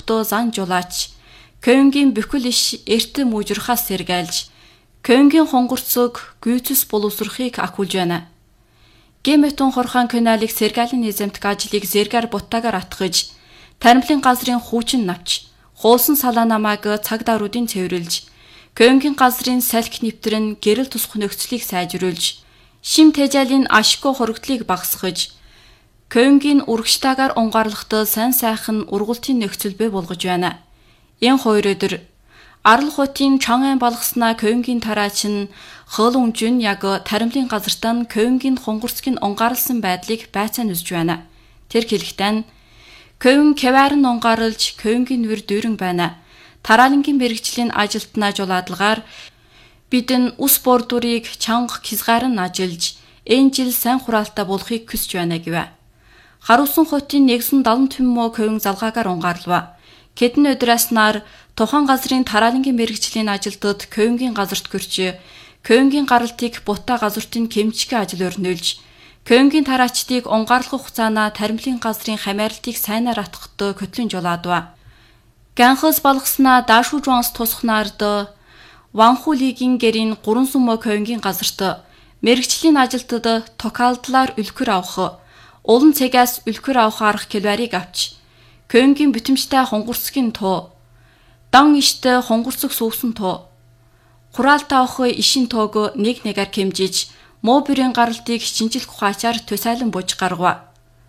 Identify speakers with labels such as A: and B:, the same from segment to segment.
A: тухто зан жулаач. Кöyнгийн бүхэл иш эртэ мужирхаас сэргээлж. Кöyнгийн хонгорцог гүйцэс боловсрохыг акулж байна. Гэмэтэн хорхон каналыг сэргаалын эзэмтг ажлыг зэргээр буттаагаар атгаж, таримлын газрын хүүчин навч, хуулсан салаа намааг цаг даруудын цэвэрлж, Кöyнгийн газрын салхи нэвтрэн гэрэл тусах нөхцөлийг сайжруулж, шим тэжээлийн ашиггүй хоригдлыг багасгаж, Кöyнгийн урагштайгаар унгарлахдаа сайн сайхан ургалтын нөхцөл бий болгож байна. Энэ хоёр өдөр Арал хотын Чонгайн болгосноо Кöyнгийн тараач нь хөл өмжин яг таримлын газартаа Кöyнгийн хонгорцгийн унгарлсан байдлыг байцаан үзж байна. Тэр хэлэхдээ Кöyн кеварын унгарлж Кöyнгийн нүр дүүрэн байна. Тараалангийн мэрэгжлийн ажилтнаа жулаадлагаар бидэн ус бордурыг чанга хязгаарн ажиллаж энэ жил сайн хураалтаа болохыг хүсэж байна гэв. Харуулсан хотын 170 төмөө Кöyн залгаагаар унгарлав. Хэдэн өдрөөс нар тухайн газрын тараалангийн мэрэгжлийн ажилтнууд Кöyнгийн газарт гөрч, Кöyнгийн гаралтыг бутаа газартын кэмчгийн ажил өрнүүлж, Кöyнгийн тараачдыг унгарлах хугацаанаа таримлын газрын хамааралтыг сайнаар атгахдаа көтлөн жулаадва. Ганхас болгосноо даашгүй жуанс тусахнаард Ванхулигийн гэрийн 3 сүмөө Кöyнгийн газарт мэрэгжлийн ажилтнууд токалдлаар үлгэр авах, улан цэгээс үлгэр авах арга хэлбэрийг авч, Кöyнгийн бүтэмжтэй хонгорцгийн туу, дан иштэй хонгорцог суусан туу, хураалтаа авах ишин тоог нэг нэгээр хэмжиж, муу бүрийн гаралтыг шинжилх ухаачаар тусайлан бууж гаргав.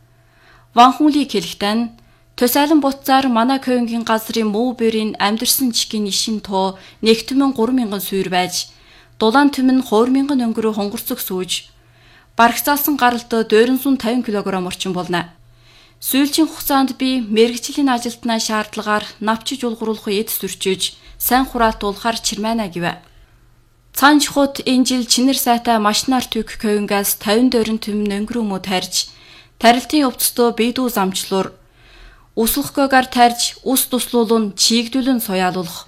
A: Ванхули хэлэхдээ тусайлан буцаар манай Кöyнгийн газрын муу бүрийн амьдэрсэн чихийн ишин туу 1,3000 сүйр байж, дулаан төмөн 2,000 өнгөрөө хонгорцог сууж, барагцаалсан гаралт 450 кг орчим болно. Сүүлчийн хугацаанд би мэрэгжлийн ажилтнаа шаардлагаар навчиж улгууруулах эд сүрчиж, сайн хураалтуулахар чирмэна гэв. Цаанч хот энэ жил чинэр сайтай машинаар түүх Кöyнгээс 50 дөрөн төмөн өнгөрөөмөө тарьж, тарилтын өвцтөө бийдүү замчлуур, услахгүйгээр тарьж, ус туслуулун чийгдүүлэн соёолуулах.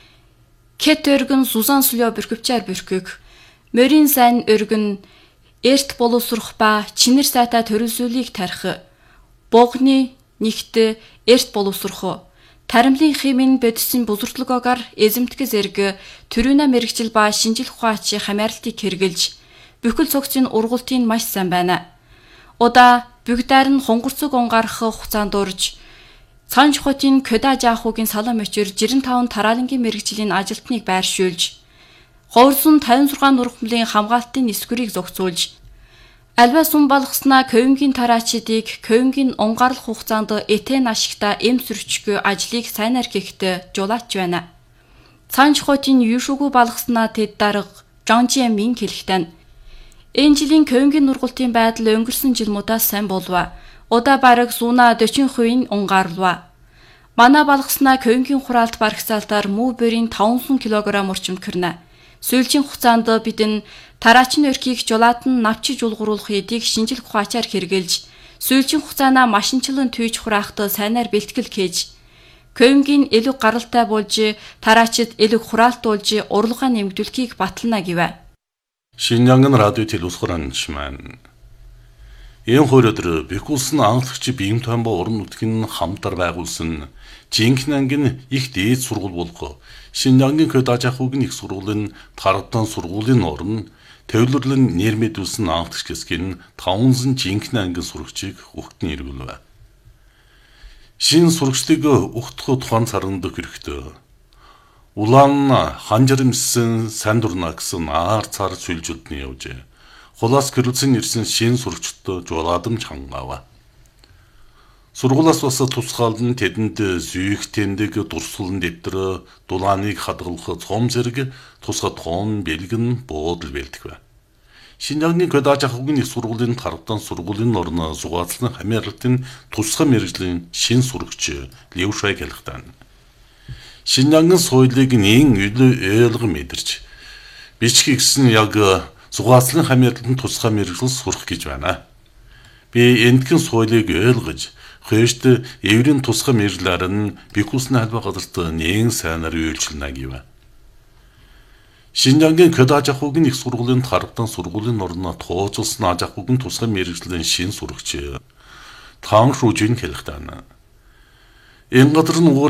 A: Кет өргөн Сузан Сүлё бүрхөвчээр бүрхэг, морин сайн өргөн эрт боловсрох ба чинэр сайтай төрөлсүүлийг тарих, богны нэгт эрт боловсрох, таримлын химийн бодисын бузурдлогоор эзэмтгэл зэрэг төрүүнэ мэрэгжил ба шинжилх ухаач хамааралтыг хэрэгжилж, бүхэл цогцын ургалтын маш сайн байна. Удаа бүгдээр нь хонгорцог унгарах хугацаанд дурж, Цаанч хотын Көдэ жаахуугийн салам өчөр 95 тараалангийн мэрэгжлийн ажилтныг байршуулж, ховрсон 56 нурхмлын хамгаалтын эсвэрийг зохицуулж, альва сум болгосноо Кöyнгийн тараачдыг Кöyнгийн унгарлах хугацаанд этен ашигтай эм сөрчгөө ажлыг сайнаар хийхдээ жулаач байна. Цаанч хотын юушгүй болгосноо тэд дарга Жанжиамин хэлэхдээ энэ жилийн Кöyнгийн нургалтын байдал өнгөрсөн жил мудаас сайн болов. Удаа бараг сууна 40% унгарлав. Манай болгосноо Кöyнгийн хураалт барагцаалтаар муу бүрийн 500 кг орчимд кэрнэ. Сүүлчийн хугацаанд бидэн тараачны өрхийг жулаатан навчиж улгууруулах эдийг шинжилх ухаачаар хэрэгжилж, сүүлчийн хугацаанаа машинчлан түйж хураахад сайнаар бэлтгэл хийж, Кöyнгийн илүү гаралтай болж, тараачид илүү хураалтуулж, урлагаа нэмэгдүүлэхийг батална гэв.
B: Шинжанган радио телевизхорон шман. Энэ хоёр өдөр Бэкулсын анхлагч Бим Томбо уран нутгийн хамтар байгуулсан Жинхнангийн их дээд сургууль болох Шинжангийн Көдэ жаахуугийн их сургуулийн Таравдан сургуулийн орон төвлөрлөн нэрмэдүүлсэн анхлагч хэсгийн 500 Жинхнангийн сурагчийг ухтны эргүүлв. Шинэ сурагчдыг ухтах тухайн саранд хэрэгтэй. Улаан ханжаримсэн сандурна гэсэн аар цаар сүлжүүлдний явжээ. Хулаас гэрүүлсэн ирсэн шинэ сурагчдод жуулаадамж хангава. Сургуулаас бас тусгаалн тэдэнд зүйх тэндэг дурсгалан дэвтэр дулааныг хадгалах цом зэрэг тусгай тоон бэлгэн буудал бэлтгэв. Шинжангийн Көдэ жаахуугийн их сургуулийн Таравдан сургуулийн орно зугаацлан хамааралтын тусгай мэрэгжлийн шинэ сурагч Левшай хэлэхдээ Шинжангийн соёлыг нэн ойлгон мэдэрч бичих гэсэн яг зугаацлан хамааралтын тусгай мэрэгжил сурах гэж байна. Би эндхэн соёлыг ойлгож хөөшд эврийн тусгай мэрэгжлээр нь Бэкулсын албаа газарт нэн сайнаар үйлчлэнэ гэв. Шинжангийн Көдэ жаахуугийн их сургуулийн Таравдан сургуулийн орно тооцолсон жаахуугийн тусгай мэрэгжлийн шинэ сурагч Таан Шужин хэлэхдээ энэ газар нь